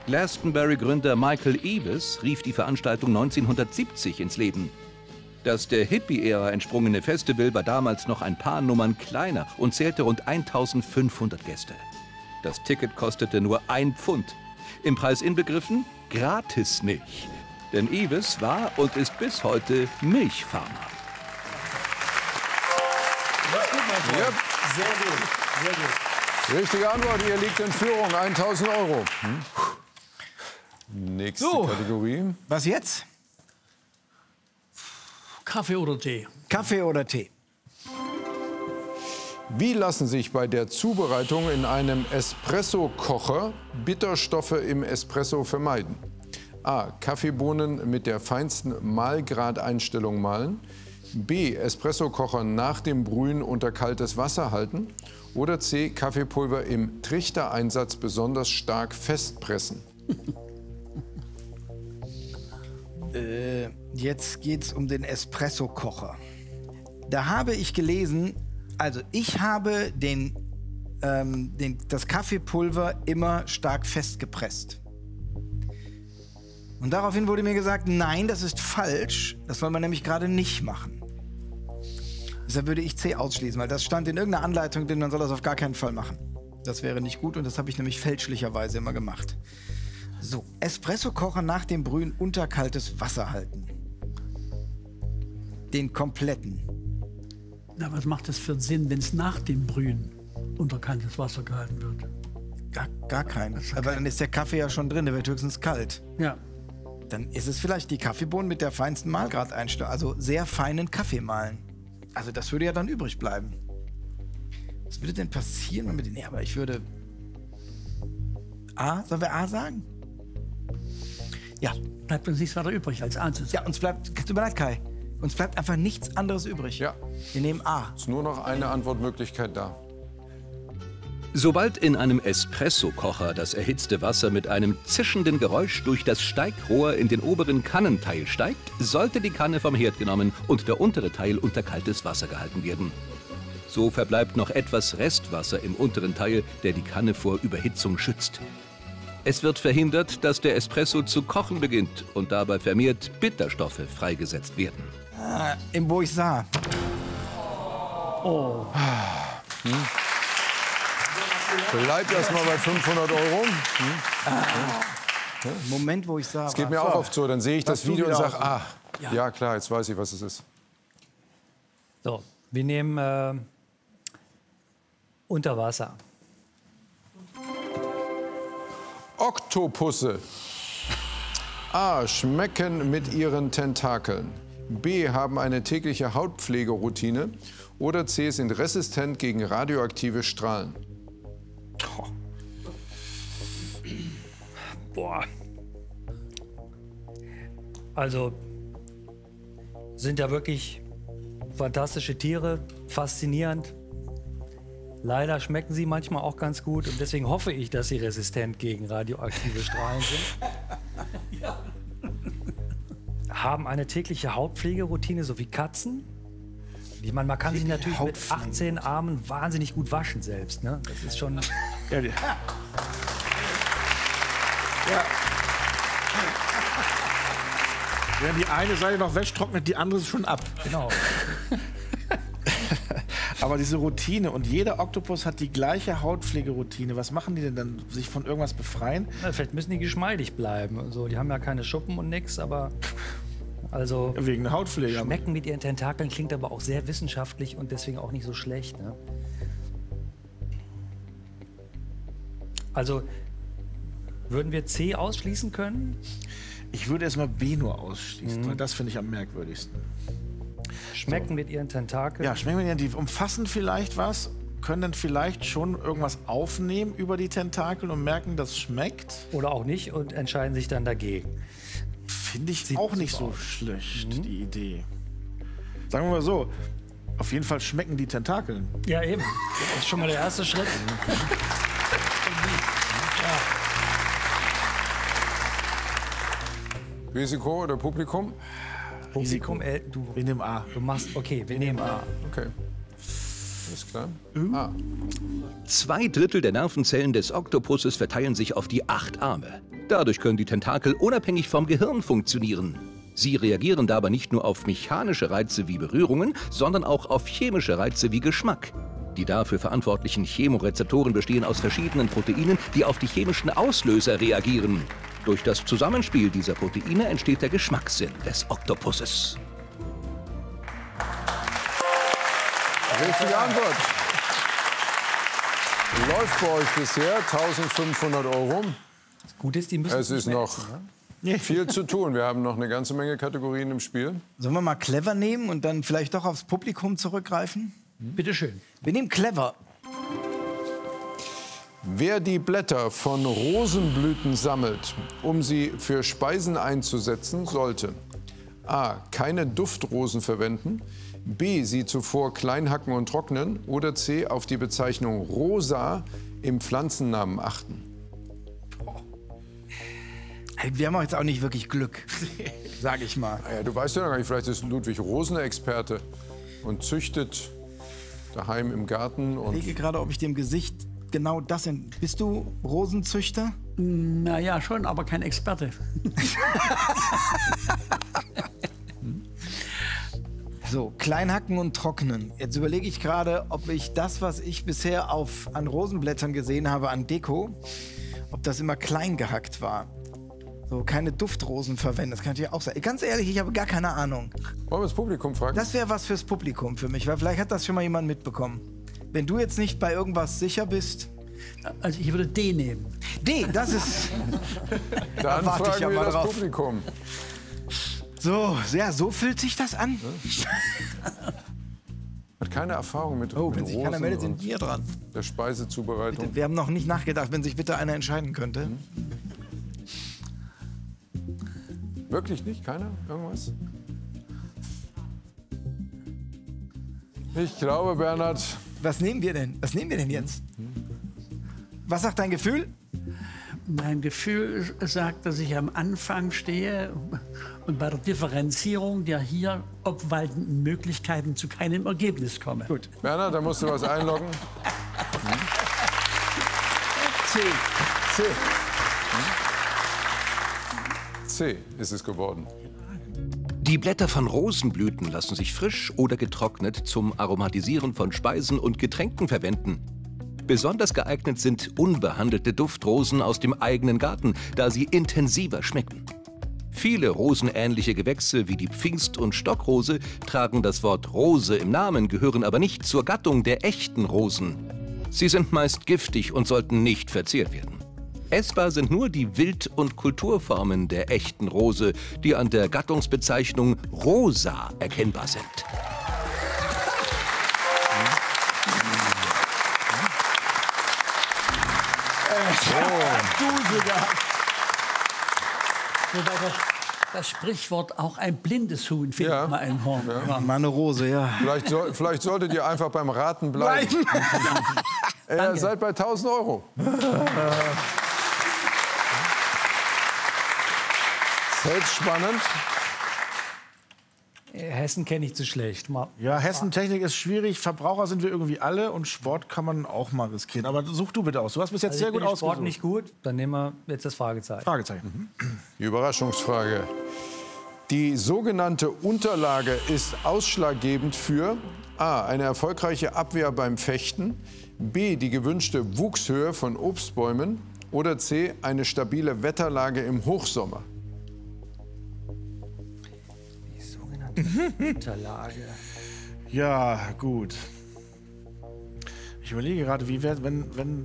Glastonbury-Gründer Michael Eavis rief die Veranstaltung 1970 ins Leben. Das der Hippie-Ära entsprungene Festival war damals noch ein paar Nummern kleiner und zählte rund 1500 Gäste. Das Ticket kostete nur 1 Pfund. Im Preis inbegriffen Gratismilch. Denn Eavis war und ist bis heute Milchfarmer. Ja. Sehr gut, sehr gut. Richtige Antwort, ihr liegt in Führung, 1000 Euro. Nächste Kategorie. Was jetzt? Kaffee oder Tee? Kaffee oder Tee? Wie lassen sich bei der Zubereitung in einem Espresso-Kocher Bitterstoffe im Espresso vermeiden? A. Kaffeebohnen mit der feinsten Mahlgradeinstellung mahlen. B. Espressokocher nach dem Brühen unter kaltes Wasser halten. Oder C. Kaffeepulver im Trichtereinsatz besonders stark festpressen. Jetzt geht's um den Espresso-Kocher. Da habe ich gelesen, also ich habe das Kaffeepulver immer stark festgepresst. Und daraufhin wurde mir gesagt, nein, das ist falsch. Das soll man nämlich gerade nicht machen. Deshalb würde ich C ausschließen, weil das stand in irgendeiner Anleitung, denn man soll das auf gar keinen Fall machen. Das wäre nicht gut und das habe ich nämlich fälschlicherweise immer gemacht. So, Espresso-Kocher nach dem Brühen unter kaltes Wasser halten. Den kompletten. Na, was macht das für einen Sinn, wenn es nach dem Brühen unter kaltes Wasser gehalten wird? Gar keinen. Aber dann ist der Kaffee ja schon drin, der wird höchstens kalt. Ja. Dann ist es vielleicht die Kaffeebohnen mit der feinsten Mahlgradeinstellung, also sehr feinen Kaffee mahlen. Also das würde ja dann übrig bleiben. Was würde denn passieren, wenn wir den... Nee, aber ich würde... A? Sollen wir A sagen? Ja. Bleibt uns nichts weiter übrig als A zu sagen. Ja, uns bleibt... Tut mir leid, Kai. Uns bleibt einfach nichts anderes übrig. Ja. Wir nehmen A. Es ist nur noch eine Antwortmöglichkeit da. Sobald in einem Espressokocher das erhitzte Wasser mit einem zischenden Geräusch durch das Steigrohr in den oberen Kannenteil steigt, sollte die Kanne vom Herd genommen und der untere Teil unter kaltes Wasser gehalten werden. So verbleibt noch etwas Restwasser im unteren Teil, der die Kanne vor Überhitzung schützt. Es wird verhindert, dass der Espresso zu kochen beginnt und dabei vermehrt Bitterstoffe freigesetzt werden. Im Wo ich sah. Oh. Bleibt erstmal bei 500 Euro. Moment, wo ich sah. Es geht mir auch oft so, dann sehe ich das Video und sage, ah, ja klar, jetzt weiß ich, was es ist. So, wir nehmen unter Wasser. Oktopusse. A. Schmecken mit ihren Tentakeln. B. Haben eine tägliche Hautpflegeroutine. Oder C. Sind resistent gegen radioaktive Strahlen. Boah. Also sind ja wirklich fantastische Tiere, faszinierend. Leider schmecken sie manchmal auch ganz gut und deswegen hoffe ich, dass sie resistent gegen radioaktive Strahlen sind. Haben eine tägliche Hautpflegeroutine, so wie Katzen. Ich meine, man kann sich natürlich mit 18 Armen wahnsinnig gut waschen selbst. Ne? Das ist schon... Ja. Wenn die eine Seite noch wäscht, trocknet die andere schon ab. Genau. Aber diese Routine und jeder Oktopus hat die gleiche Hautpflegeroutine. Was machen die denn dann? Sich von irgendwas befreien? Na, vielleicht müssen die geschmeidig bleiben. Also, die haben ja keine Schuppen und nix, aber also wegen der Hautpflege. Schmecken mit ihren Tentakeln klingt aber auch sehr wissenschaftlich und deswegen auch nicht so schlecht. Ne? Also würden wir C ausschließen können? Ich würde erstmal B nur ausschließen, weil das finde ich am merkwürdigsten. Schmecken mit ihren Tentakeln? Ja, schmecken mit ihren, die umfassen vielleicht was, können dann vielleicht schon irgendwas aufnehmen über die Tentakel und merken, das schmeckt. Oder auch nicht und entscheiden sich dann dagegen. Finde ich auch nicht so schlecht, die Idee. Sagen wir mal so, auf jeden Fall schmecken die Tentakeln. Ja, eben. Das ist schon mal der erste Schritt. Risiko oder Publikum? Publikum, Wir nehmen A. Du machst, okay, wir nehmen A. Okay. Ist klar? 2/3 der Nervenzellen des Oktopusses verteilen sich auf die 8 Arme. Dadurch können die Tentakel unabhängig vom Gehirn funktionieren. Sie reagieren dabei nicht nur auf mechanische Reize wie Berührungen, sondern auch auf chemische Reize wie Geschmack. Die dafür verantwortlichen Chemorezeptoren bestehen aus verschiedenen Proteinen, die auf die chemischen Auslöser reagieren. Durch das Zusammenspiel dieser Proteine entsteht der Geschmackssinn des Oktopusses. Richtige Antwort. Läuft bei euch bisher 1500 €. Das Gute ist, die müssen Es ist noch viel zu tun. Wir haben noch eine ganze Menge Kategorien im Spiel. Sollen wir mal clever nehmen und dann vielleicht doch aufs Publikum zurückgreifen? Bitte schön. Wir nehmen clever. Wer die Blätter von Rosenblüten sammelt, um sie für Speisen einzusetzen, sollte a. keine Duftrosen verwenden, b. sie zuvor klein hacken und trocknen oder c. auf die Bezeichnung rosa im Pflanzennamen achten. Wir haben jetzt auch nicht wirklich Glück, sage ich mal. Ja, du weißt ja noch gar nicht, vielleicht ist Ludwig Rosen Experte und züchtet daheim im Garten. Ich Und lege gerade, ob ich dir im Gesicht genau das sind. Bist du Rosenzüchter? Naja, schon, aber kein Experte. So, klein hacken und trocknen. Jetzt überlege ich gerade, ob ich das, was ich bisher an Rosenblättern gesehen habe, an Deko, ob das immer klein gehackt war. So, keine Duftrosen verwenden, das kann natürlich auch sein. Ganz ehrlich, ich habe gar keine Ahnung. wollen wir das Publikum fragen? Das wäre was fürs Publikum für mich, weil vielleicht hat das schon mal jemand mitbekommen. Wenn du jetzt nicht bei irgendwas sicher bist. Also ich würde D nehmen. D, das ist. Dann warte ich fragen ja wir mal das drauf. Publikum. So, ja, so fühlt sich das an. Hat keine Erfahrung mit, Oh, mit wenn sich keiner Rosen meldet, und sind wir dran. der Speisezubereitung. Wir haben noch nicht nachgedacht, wenn sich bitte einer entscheiden könnte. Wirklich nicht? Keiner? Irgendwas? Ich glaube, Bernhard, Was nehmen wir denn? Was nehmen wir denn jetzt? Was sagt dein Gefühl? Mein Gefühl sagt, dass ich am Anfang stehe und bei der Differenzierung der hier obwaltenden Möglichkeiten zu keinem Ergebnis komme. Gut. Bernhard, da musst du was einloggen. C. C. C ist es geworden. Die Blätter von Rosenblüten lassen sich frisch oder getrocknet zum Aromatisieren von Speisen und Getränken verwenden. Besonders geeignet sind unbehandelte Duftrosen aus dem eigenen Garten, da sie intensiver schmecken. Viele rosenähnliche Gewächse wie die Pfingst- und Stockrose tragen das Wort Rose im Namen, gehören aber nicht zur Gattung der echten Rosen. Sie sind meist giftig und sollten nicht verzehrt werden. Essbar sind nur die Wild- und Kulturformen der echten Rose, die an der Gattungsbezeichnung rosa erkennbar sind. Wobei das Sprichwort auch ein blindes Huhn findet Ja. mal ein Horn. Ja. Mal eine Rose, ja. Vielleicht solltet ihr einfach beim Raten bleiben. Ihr seid bei 1000 €. Selbst spannend. Hessen kenne ich zu schlecht. Ja, Hessentechnik ist schwierig. Verbraucher sind wir irgendwie alle und Sport kann man auch mal riskieren. Aber such du bitte aus. Du hast bis jetzt Also sehr ich gut bin im Sport ausgesucht. nicht gut, dann nehmen wir jetzt das Fragezeichen. Fragezeichen. Die Überraschungsfrage. Die sogenannte Unterlage ist ausschlaggebend für a. eine erfolgreiche Abwehr beim Fechten, b. die gewünschte Wuchshöhe von Obstbäumen oder c. eine stabile Wetterlage im Hochsommer. Die sogenannte Unterlage. Ja, gut. Ich überlege gerade, wie wäre, wenn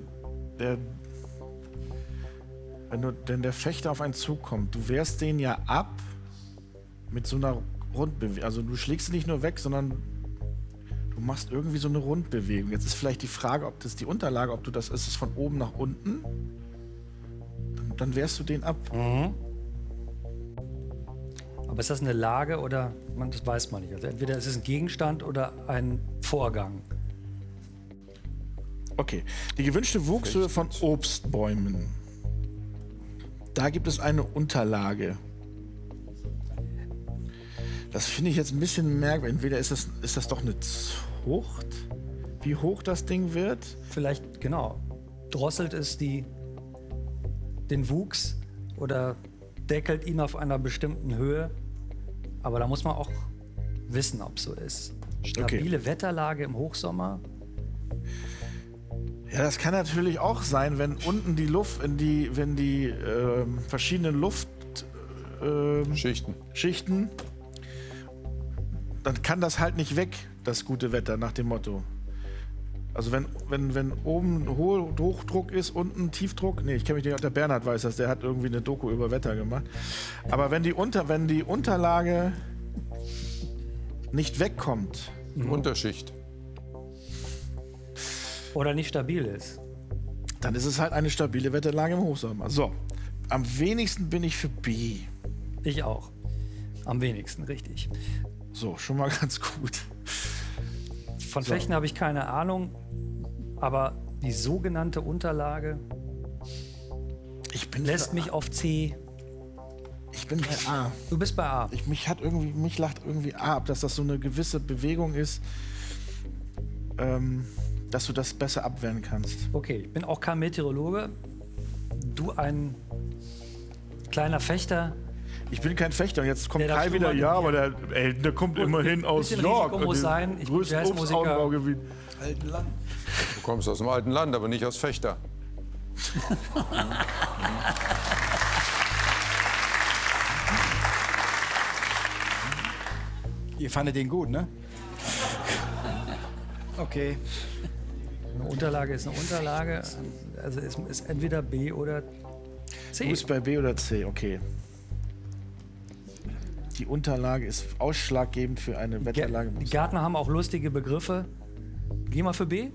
der Fechter auf einen zukommt. Du wehrst den ja ab mit so einer Rundbewegung. Also du schlägst ihn nicht nur weg, sondern du machst irgendwie so eine Rundbewegung. Jetzt ist vielleicht die Frage, ob das die Unterlage, ob du das ist es von oben nach unten. Dann wehrst du den ab. Aber ist das eine Lage oder, das weiß man nicht. Also entweder ist es ein Gegenstand oder ein Vorgang. Okay. Die gewünschte Wuchshöhe von Obstbäumen. Da gibt es eine Unterlage. Das finde ich jetzt ein bisschen merkwürdig. Entweder ist das doch eine Zucht. wie hoch das Ding wird? Vielleicht, genau, drosselt es den Wuchs oder deckelt ihn auf einer bestimmten Höhe. Aber da muss man auch wissen, ob es so ist. Stabile Wetterlage im Hochsommer. Ja, das kann natürlich auch sein, wenn unten die Luft, wenn die verschiedenen Schichten, dann kann das halt nicht weg, das gute Wetter nach dem Motto. Also wenn oben Hochdruck ist, unten Tiefdruck, nee, ich kenne mich nicht, der Bernhard weiß das, der hat irgendwie eine Doku über Wetter gemacht. Aber wenn die Unterlage nicht wegkommt. Unterschicht. Oder nicht stabil ist. Dann ist es halt eine stabile Wetterlage im Hochsommer. So, am wenigsten bin ich für B. Ich auch. Am wenigsten, richtig. So, schon mal ganz gut. Von Flechten habe ich keine Ahnung, aber die sogenannte Unterlage lässt mich auf C. Ich bin bei A. Du bist bei A. Mich lacht irgendwie A ab, dass das so eine gewisse Bewegung ist, dass du das besser abwehren kannst. Okay, ich bin auch kein Meteorologe. Du ein kleiner Fechter. Ich bin kein Fechter und jetzt kommt Kai wieder, ja, aber der kommt immerhin aus York. Muss sein. Ich bin Jazzmusiker. Alten Land. Du kommst aus dem alten Land, aber nicht aus Fechter. Ihr fandet den gut, ne? Okay. Eine Unterlage ist eine Unterlage. Also es ist entweder B oder C. Du bist bei B oder C, okay. Die Unterlage ist ausschlaggebend für eine Wetterlage. Die Gärtner haben auch lustige Begriffe. Geh mal für B.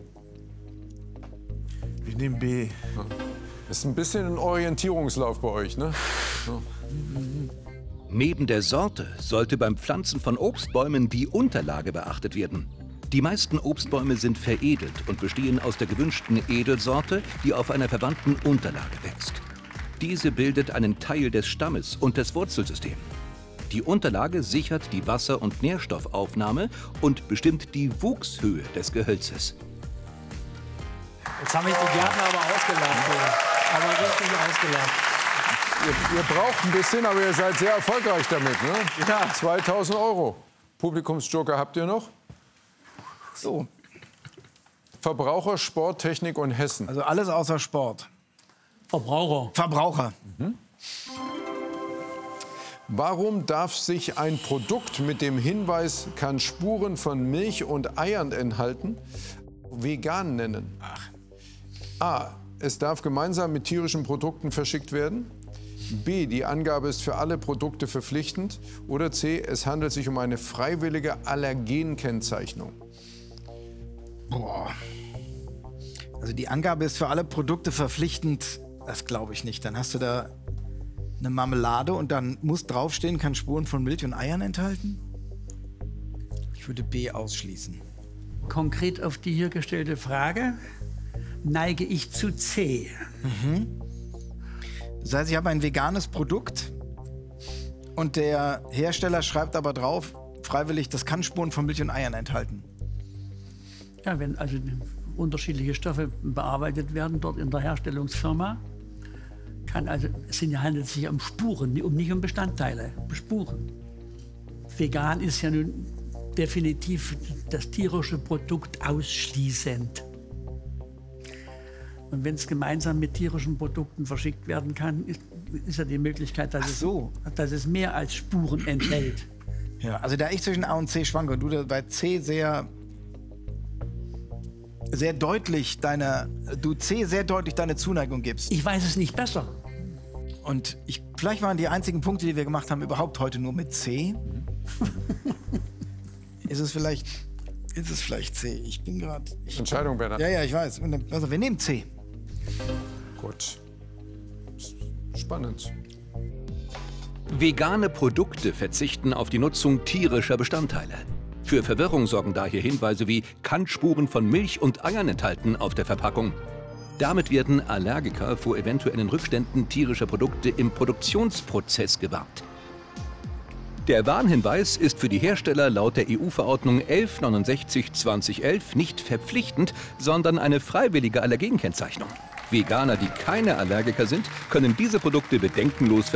Ich nehme B. Das ist ein bisschen ein Orientierungslauf bei euch, ne? So. Neben der Sorte sollte beim Pflanzen von Obstbäumen die Unterlage beachtet werden. Die meisten Obstbäume sind veredelt und bestehen aus der gewünschten Edelsorte, die auf einer verwandten Unterlage wächst. Diese bildet einen Teil des Stammes und des Wurzelsystems. Die Unterlage sichert die Wasser- und Nährstoffaufnahme und bestimmt die Wuchshöhe des Gehölzes. Jetzt haben mich die Gärtner aber ausgelacht. Aber richtig ausgelacht. Ihr braucht ein bisschen, aber ihr seid sehr erfolgreich damit, ne? Ja. 2000 €. Publikumsjoker habt ihr noch? So. Verbraucher, Sport, Technik und Hessen. Also alles außer Sport. Verbraucher. Warum darf sich ein Produkt mit dem Hinweis, kann Spuren von Milch und Eiern enthalten, vegan nennen? A. Es darf gemeinsam mit tierischen Produkten verschickt werden. B. Die Angabe ist für alle Produkte verpflichtend. Oder C. Es handelt sich um eine freiwillige Allergenkennzeichnung. Boah. Also die Angabe ist für alle Produkte verpflichtend. Das glaube ich nicht. Dann hast du da eine Marmelade und dann muss draufstehen, kann Spuren von Milch und Eiern enthalten? Ich würde B ausschließen. Konkret auf die hier gestellte Frage neige ich zu C. Das heißt, ich habe ein veganes Produkt und der Hersteller schreibt aber drauf, freiwillig, das kann Spuren von Milch und Eiern enthalten. Ja, wenn also unterschiedliche Stoffe bearbeitet werden dort in der Herstellungsfirma, handelt es sich um Spuren, nicht um Bestandteile, um Spuren. Vegan ist ja nun definitiv das tierische Produkt ausschließend. Und wenn es gemeinsam mit tierischen Produkten verschickt werden kann, ist ja die Möglichkeit, dass es mehr als Spuren enthält. Ja, also da ich zwischen A und C schwanke und du bei C sehr deutlich deine Zuneigung gibst. Ich weiß es nicht besser. Und vielleicht waren die einzigen Punkte, die wir gemacht haben, überhaupt heute nur mit C. Ist es vielleicht C? Ich bin gerade... Entscheidung, Bernhard. Ja, ich weiß. Also wir nehmen C. Gut. Spannend. Vegane Produkte verzichten auf die Nutzung tierischer Bestandteile. Für Verwirrung sorgen daher Hinweise wie kann Spuren von Milch und Eiern enthalten auf der Verpackung. Damit werden Allergiker vor eventuellen Rückständen tierischer Produkte im Produktionsprozess gewarnt. Der Warnhinweis ist für die Hersteller laut der EU-Verordnung 1169/2011 nicht verpflichtend, sondern eine freiwillige Allergenkennzeichnung. Veganer, die keine Allergiker sind, können diese Produkte bedenkenlos